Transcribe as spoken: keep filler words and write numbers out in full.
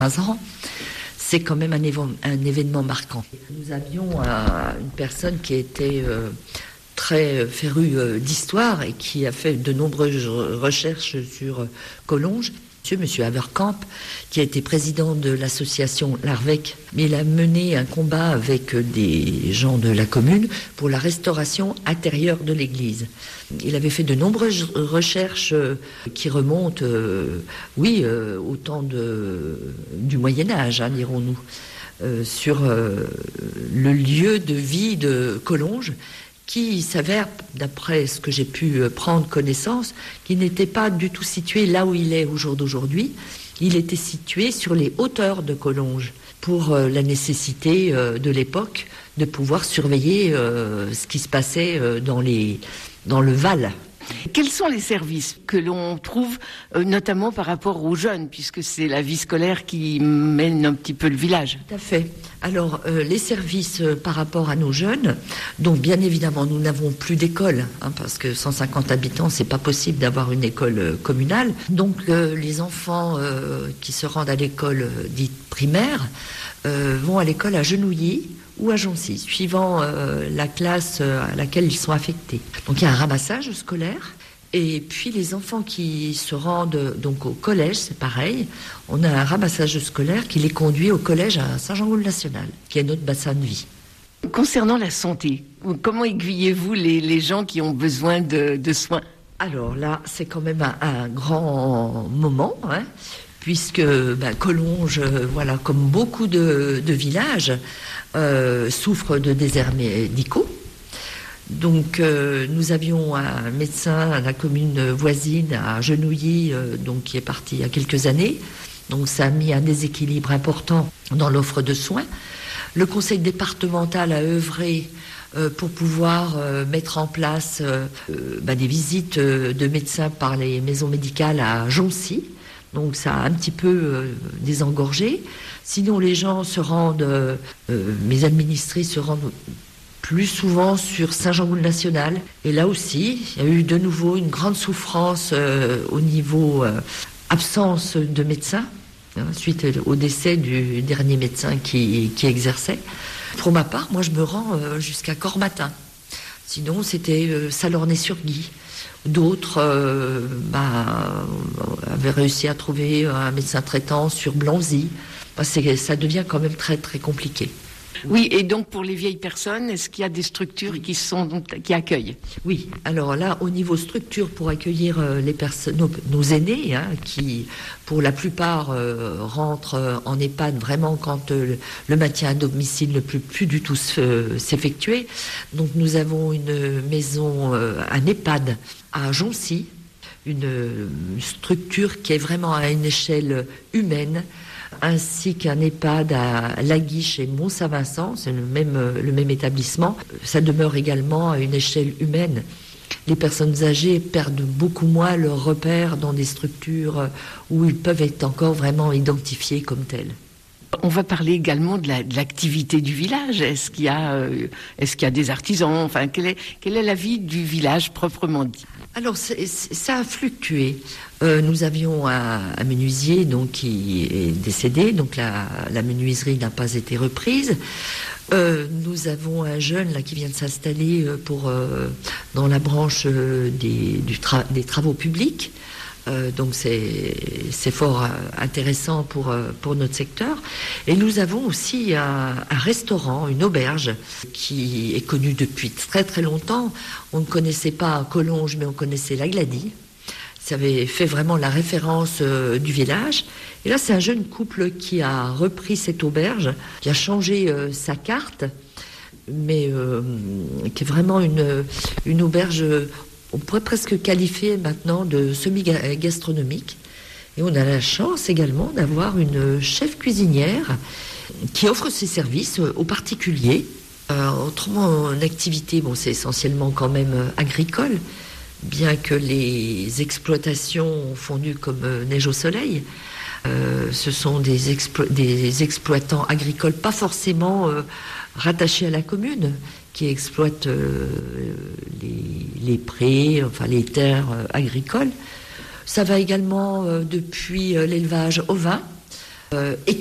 quinze ans. C'est quand même un, évo- un événement marquant. Nous avions euh, une personne qui était euh, très férue euh, d'histoire et qui a fait de nombreuses recherches sur euh, Collonges. Monsieur, Monsieur Haverkamp, qui a été président de l'association L'Arvec, mais il a mené un combat avec des gens de la commune pour la restauration intérieure de l'église. Il avait fait de nombreuses recherches qui remontent, euh, oui, euh, au temps de, du Moyen-Âge, hein, dirons-nous, euh, sur euh, le lieu de vie de Collonges, qui s'avère, d'après ce que j'ai pu prendre connaissance, qu'il n'était pas du tout situé là où il est au jour d'aujourd'hui. Il était situé sur les hauteurs de Collonges, pour euh, la nécessité euh, de l'époque de pouvoir surveiller euh, ce qui se passait euh, dans, les, dans le Val. Quels sont les services que l'on trouve, euh, notamment par rapport aux jeunes, puisque c'est la vie scolaire qui mène un petit peu le village? Tout à fait. Alors, euh, les services euh, par rapport à nos jeunes, donc bien évidemment, nous n'avons plus d'école, hein, parce que cent cinquante habitants, c'est pas possible d'avoir une école euh, communale. Donc, euh, les enfants euh, qui se rendent à l'école euh, dite primaire euh, vont à l'école à Genouilly ou à Joncy, suivant euh, la classe euh, à laquelle ils sont affectés. Donc il y a un ramassage scolaire, et puis les enfants qui se rendent donc au collège, c'est pareil, on a un ramassage scolaire qui les conduit au collège à Saint-Jean-Gaulle-National, qui est notre bassin de vie. Concernant la santé, comment aiguillez-vous les, les gens qui ont besoin de, de soins? Alors là, c'est quand même un, un grand moment, hein, puisque ben, Collonges, euh, voilà, comme beaucoup de, de villages, euh, souffre de déserts médicaux. Donc euh, nous avions un médecin à la commune voisine, à Genouilly, euh, donc, qui est parti il y a quelques années. Donc ça a mis un déséquilibre important dans l'offre de soins. Le conseil départemental a œuvré euh, pour pouvoir euh, mettre en place euh, bah, des visites euh, de médecins par les maisons médicales à Joncy. Donc ça a un petit peu euh, désengorgé. Sinon, les gens se rendent, euh, euh, mes administrés se rendent plus souvent sur Saint-Jean-Gaulle-National. Et là aussi, il y a eu de nouveau une grande souffrance euh, au niveau euh, absence de médecins, hein, suite au décès du dernier médecin qui, qui exerçait. Pour ma part, moi je me rends euh, jusqu'à Cormatin. Sinon, c'était euh, Salornay-sur-Guy. D'autres euh, bah, avaient réussi à trouver un médecin traitant sur Blanzy. Bah, c'est, ça devient quand même très très compliqué. Oui, et donc pour les vieilles personnes, est-ce qu'il y a des structures qui sont qui accueillent? Oui, alors là, au niveau structure, pour accueillir euh, les personnes, nos, nos aînés, hein, qui pour la plupart euh, rentrent euh, en EHPAD vraiment quand euh, le maintien à domicile ne peut plus du tout se, s'effectuer. Donc nous avons une maison, euh, un EHPAD à Joncy, une, une structure qui est vraiment à une échelle humaine, ainsi qu'un EHPAD à Laguiche et Mont-Saint-Vincent, c'est le même, le même établissement. Ça demeure également à une échelle humaine. Les personnes âgées perdent beaucoup moins leurs repères dans des structures où ils peuvent être encore vraiment identifiés comme tels. On va parler également de, la, de l'activité du village. Est-ce qu'il y a, euh, est-ce qu'il y a des artisans? Enfin, quelle est, quelle est la vie du village proprement dit? Alors, c'est, c'est, ça a fluctué. Euh, nous avions un, un menuisier donc, qui est décédé, donc la, la menuiserie n'a pas été reprise. Euh, nous avons un jeune là, qui vient de s'installer pour, euh, dans la branche euh, des, du tra- des travaux publics. Euh, donc c'est, c'est fort euh, intéressant pour, euh, pour notre secteur. Et nous avons aussi un, un restaurant, une auberge, qui est connue depuis très très longtemps. On ne connaissait pas Collonges, mais on connaissait la Gladie. Ça avait fait vraiment la référence euh, du village. Et là, c'est un jeune couple qui a repris cette auberge, qui a changé euh, sa carte, mais euh, qui est vraiment une, une auberge... On pourrait presque qualifier maintenant de semi-gastronomique. Et on a la chance également d'avoir une chef cuisinière qui offre ses services aux particuliers. Euh, autrement, en activité, bon, c'est essentiellement quand même agricole, bien que les exploitations ont fondu comme neige au soleil. Euh, ce sont des, explo- des exploitants agricoles, pas forcément euh, rattachés à la commune, qui exploitent euh, les, les prés, enfin les terres euh, agricoles. Ça va également euh, depuis euh, l'élevage ovin, Euh, et